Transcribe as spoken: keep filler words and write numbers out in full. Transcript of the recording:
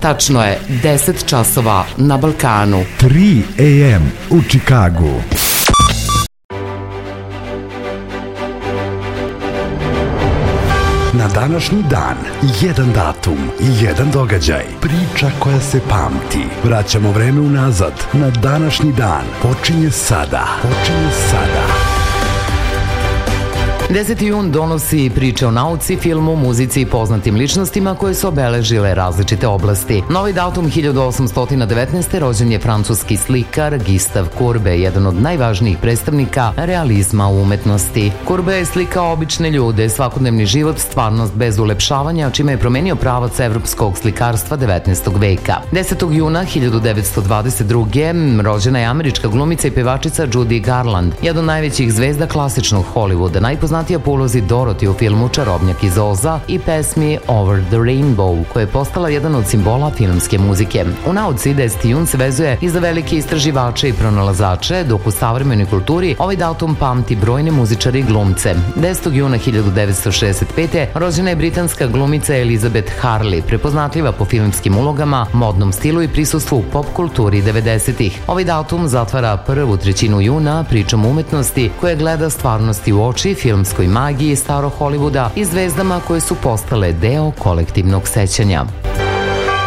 Tačno je deset časova na Balkanu. tri a m u Čikagu. Na današnji dan, jedan datum, jedan događaj, priča koja se pamti. Vraćamo vreme unazad, na današnji dan. Počinje sada. Počinje sada. deseti jun donosi priče o nauci, filmu, muzici i poznatim ličnostima koje su obeležile različite oblasti. Novi datum hiljadu osamsto devetnaeste. rođen je francuski slikar Gustave Courbet, jedan od najvažnijih predstavnika realizma u umetnosti. Courbet je slikao obične ljude, svakodnevni život, stvarnost bez ulepšavanja, čime je promenio pravac evropskog slikarstva devetnaestog veka. desetog juna hiljadu devetsto dvadeset druge. rođena je američka glumica i pevačica Judy Garland, jedna od najvećih zvezda klasičnog Hollywooda, najpoznatija po ulozi Dorothy u filmu Čarobnjak iz Oza i pesmi Over the Rainbow, koja je postala jedan od simbola filmske muzike. U nauci deseti jun se vezuje i za velike istraživače i pronalazače, dok u savremenoj kulturi ovaj datum pamti brojne muzičare i glumce. desetog juna hiljadu devetsto šezdeset pete. rođena je britanska glumica Elizabeth Hurley, prepoznatljiva po filmskim ulogama, modnom stilu i prisustvu u pop kulturi devedesetih. Ovaj datum zatvara prvu trećinu juna pričom umetnosti koja gleda stvarnosti u oči, filmskoj magiji starog Hollywooda i zvezdama koje su postale deo kolektivnog sećanja.